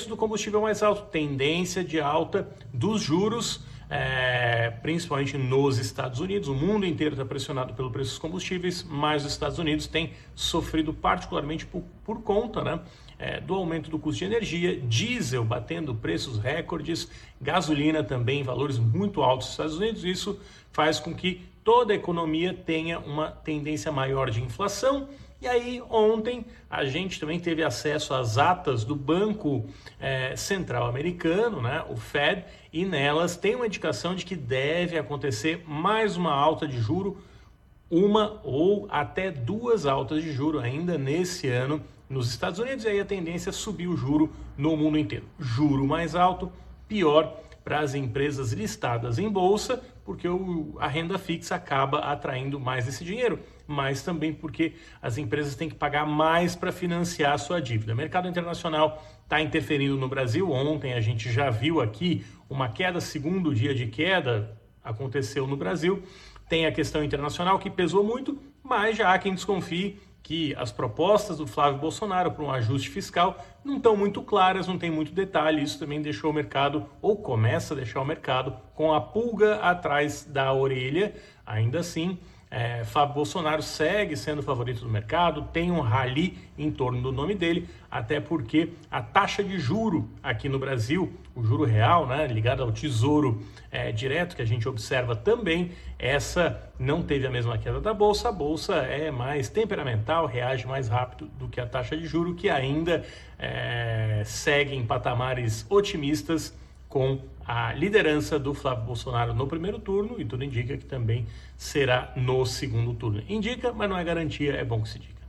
do combustível mais alto, tendência de alta dos juros, principalmente nos Estados Unidos. O mundo inteiro está pressionado pelo preço dos combustíveis, mas os Estados Unidos têm sofrido particularmente por conta, né, do aumento do custo de energia, diesel batendo preços recordes, gasolina também em valores muito altos nos Estados Unidos. Isso faz com que toda a economia tenha uma tendência maior de inflação. E aí, ontem, a gente também teve acesso às atas do Banco Central Americano, né, o Fed, e nelas tem uma indicação de que deve acontecer mais uma alta de juro, uma ou até duas altas de juro ainda nesse ano nos Estados Unidos, e aí a tendência é subir o juro no mundo inteiro. Juro mais alto, pior para as empresas listadas em bolsa, porque a renda fixa acaba atraindo mais esse dinheiro, mas também porque as empresas têm que pagar mais para financiar a sua dívida. O mercado internacional está interferindo no Brasil. Ontem a gente já viu aqui uma queda, segundo dia de queda aconteceu no Brasil. Tem a questão internacional que pesou muito, mas já há quem desconfie que as propostas do Flávio Bolsonaro para um ajuste fiscal não estão muito claras, não tem muito detalhe. Isso também deixou o mercado, ou começa a deixar o mercado, com a pulga atrás da orelha. Ainda assim, Flávio Bolsonaro segue sendo o favorito do mercado, tem um rally em torno do nome dele, até porque a taxa de juro aqui no Brasil, o juro real, né, ligado ao tesouro direto, que a gente observa também, essa não teve a mesma queda da Bolsa. A Bolsa é mais temperamental, reage mais rápido do que a taxa de juro, que ainda segue em patamares otimistas, com a liderança do Flávio Bolsonaro no primeiro turno, e tudo indica que também será no segundo turno. Indica, mas não é garantia, é bom que se diga.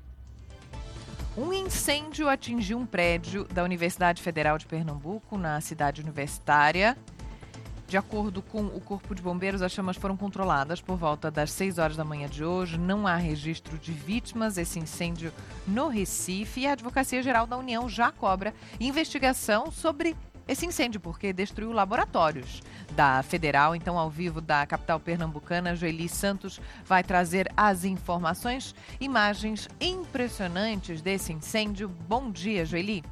Um incêndio atingiu um prédio da Universidade Federal de Pernambuco, na cidade universitária. De acordo com o Corpo de Bombeiros, as chamas foram controladas por volta das 6 horas da manhã de hoje. Não há registro de vítimas. Esse incêndio no Recife, e a Advocacia Geral da União já cobra investigação sobre esse incêndio, porque destruiu laboratórios da Federal. Então, ao vivo da capital pernambucana, Joeli Santos vai trazer as informações, imagens impressionantes desse incêndio. Bom dia, Joeli.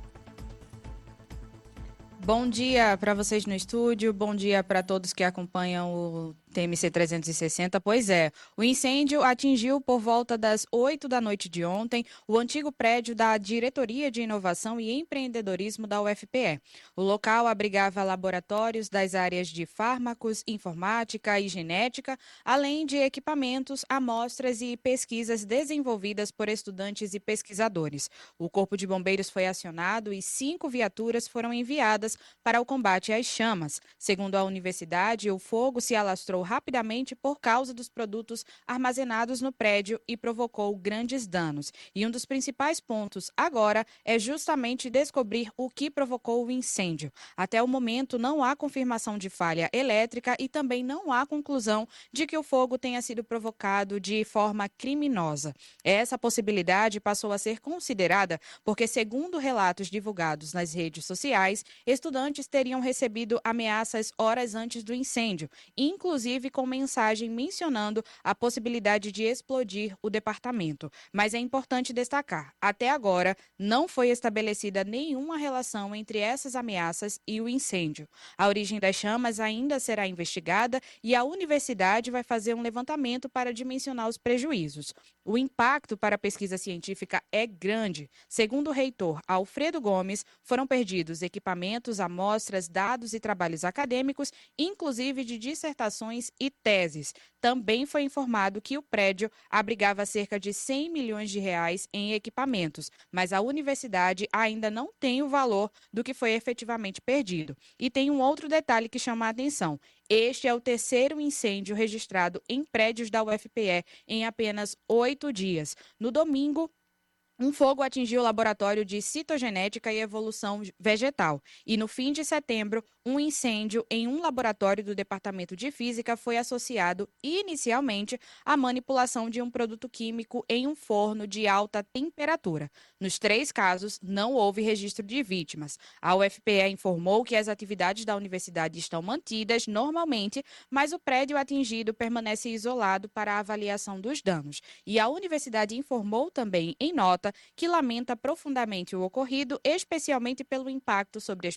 Bom dia para vocês no estúdio, bom dia para todos que acompanham o TMC 360. Pois é, o incêndio atingiu por volta das 8 da noite de ontem o antigo prédio da Diretoria de Inovação e Empreendedorismo da UFPE. O local abrigava laboratórios das áreas de fármacos, informática e genética, além de equipamentos, amostras e pesquisas desenvolvidas por estudantes e pesquisadores. O Corpo de Bombeiros foi acionado e 5 viaturas foram enviadas para o combate às chamas. Segundo a universidade, o fogo se alastrou rapidamente por causa dos produtos armazenados no prédio e provocou grandes danos. E um dos principais pontos agora é justamente descobrir o que provocou o incêndio. Até o momento, não há confirmação de falha elétrica e também não há conclusão de que o fogo tenha sido provocado de forma criminosa. Essa possibilidade passou a ser considerada porque, segundo relatos divulgados nas redes sociais, estudantes teriam recebido ameaças horas antes do incêndio, inclusive com mensagem mencionando a possibilidade de explodir o departamento. Mas é importante destacar, até agora não foi estabelecida nenhuma relação entre essas ameaças e o incêndio. A origem das chamas ainda será investigada e a universidade vai fazer um levantamento para dimensionar os prejuízos. O impacto para a pesquisa científica é grande. Segundo o reitor Alfredo Gomes, foram perdidos equipamentos, amostras, dados e trabalhos acadêmicos, inclusive de dissertações e teses. Também foi informado que o prédio abrigava cerca de 100 milhões de reais em equipamentos, mas a universidade ainda não tem o valor do que foi efetivamente perdido. E tem um outro detalhe que chama a atenção. Este é o terceiro incêndio registrado em prédios da UFPE em apenas 8 dias. No domingo, um fogo atingiu o laboratório de citogenética e evolução vegetal. E no fim de setembro, um incêndio em um laboratório do Departamento de Física foi associado inicialmente à manipulação de um produto químico em um forno de alta temperatura. Nos 3 casos, não houve registro de vítimas. A UFPE informou que as atividades da universidade estão mantidas normalmente, mas o prédio atingido permanece isolado para a avaliação dos danos. E a universidade informou também em nota que lamenta profundamente o ocorrido, especialmente pelo impacto sobre as